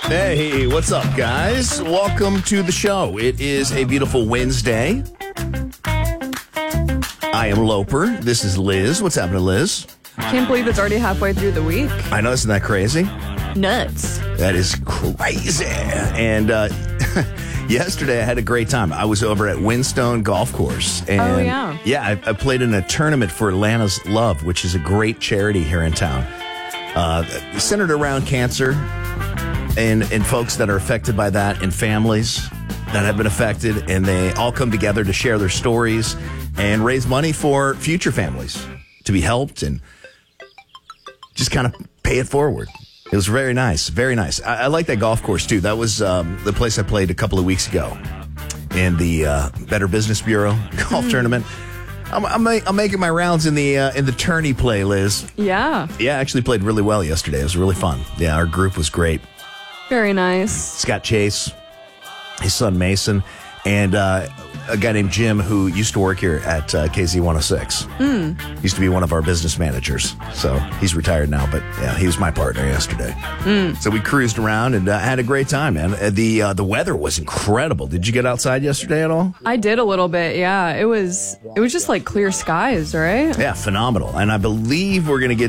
Hey, what's up, guys? Welcome to the show. It is a beautiful Wednesday. I am Loper. This is Liz. What's happening, Liz? Can't believe it's already halfway through the week. I know, isn't that crazy? Nuts. That is crazy. And yesterday I had a great time. I was over at Windstone Golf Course. And Oh, yeah. Yeah, I played in a tournament for Atlanta's Love, which is a great charity here in town. Centered around cancer and folks that are affected by that and families that have been affected. And they all come together to share their stories and raise money for future families to be helped and just kind of pay it forward. It was very nice, very nice. I like that golf course, too. That was the place I played a couple of weeks ago in the Better Business Bureau golf tournament. I'm making my rounds in the tourney play, Liz. Yeah. Yeah, I actually played really well yesterday. It was really fun. Yeah, our group was great. Very nice. Scott Chase, his son Mason, and a guy named Jim who used to work here at KZ 106. Used to be one of our business managers. So he's retired now, but yeah, he was my partner yesterday. So we cruised around and had a great time, man. The weather was incredible. Did you get outside yesterday at all? I did a little bit, yeah. It was just like clear skies, right? Yeah, phenomenal. And I believe we're going to get